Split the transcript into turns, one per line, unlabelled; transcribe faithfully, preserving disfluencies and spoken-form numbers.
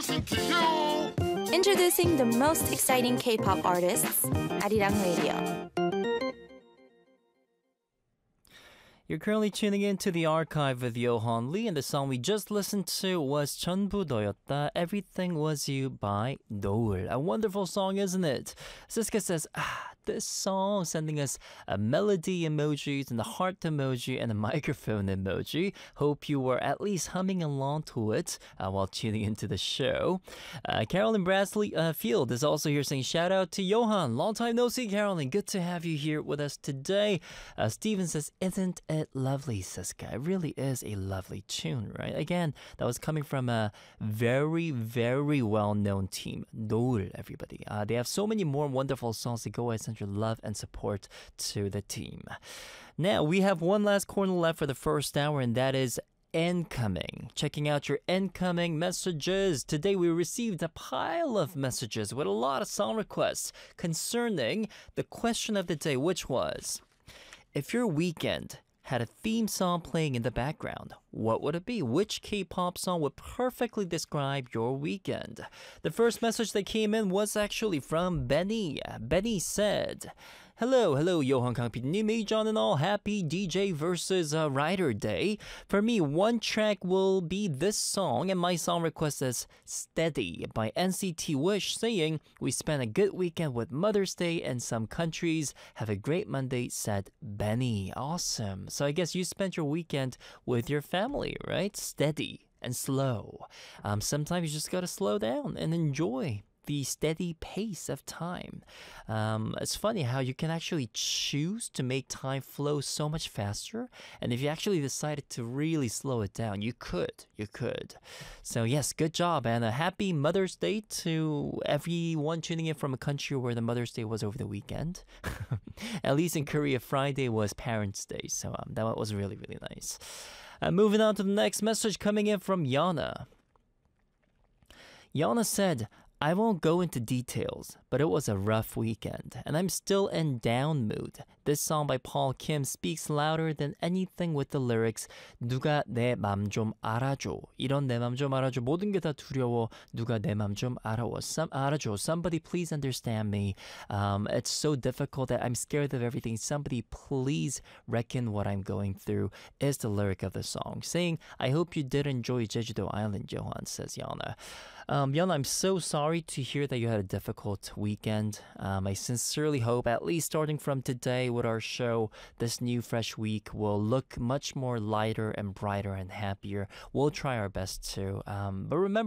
Introducing the most exciting K-pop artists, Arirang Radio.
You're currently tuning in to the archive with Yohan Lee, and the song we just listened to was 전부 너였다, Everything Was You by 노을. A wonderful song, isn't it? Siska says, ah, this song, sending us a melody emojis and the heart emoji and a microphone emoji. Hope you were at least humming along to it uh, while tuning into the show. Uh, Carolyn Brasley uh, Field is also here saying, shout out to Johan. Long time no see, Carolyn. Good to have you here with us today. Uh, Steven says, isn't it lovely, Siska? It really is a lovely tune, right? Again, that was coming from a very, very well-known team, 노을, everybody. Uh, they have so many more wonderful songs to go ahead and send your love and support to the team. Now, we have one last corner left for the first hour, and that is incoming. Checking out your incoming messages. Today we received a pile of messages with a lot of song requests concerning the question of the day, which was, if your weekend had a theme song playing in the background, what would it be? Which K-pop song would perfectly describe your weekend? The first message that came in was actually from Benny. Benny said, hello, hello, Johan Kang PD님, John and all. Happy D J versus uh, Writer Day. For me, one track will be this song, and my song request is Steady by N C T Wish, saying, we spent a good weekend with Mother's Day in some countries. Have a great Monday, said Benny. Awesome. So I guess you spent your weekend with your family, right? Steady and slow. Um, sometimes you just gotta slow down and enjoy the steady pace of time. Um, it's funny how you can actually choose to make time flow so much faster. And if you actually decided to really slow it down, you could. You could. So yes, good job. And a happy Mother's Day to everyone tuning in from a country where the Mother's Day was over the weekend. At least in Korea, Friday was Parents' Day. So um, that was really, really nice. Uh, moving on to the next message coming in from Yana. Yana said, I won't go into details, but it was a rough weekend, and I'm still in down mood. This song by Paul Kim speaks louder than anything with the lyrics 누가 내 맘 좀 알아줘. 이런 내 맘 좀 알아줘. 모든 게 다 두려워. 누가 내 맘 좀 알아워. Some, 알아줘. Somebody please understand me. Um, it's so difficult that I'm scared of everything. Somebody please reckon what I'm going through is the lyric of the song. Saying, I hope you did enjoy Jeju-do Island, Johan, says Yana. Um, Yana, I'm so sorry to hear that you had a difficult weekend. Um, I sincerely hope, at least starting from today with our show, this new fresh week will look much more lighter and brighter and happier. We'll try our best to. Um, but remember,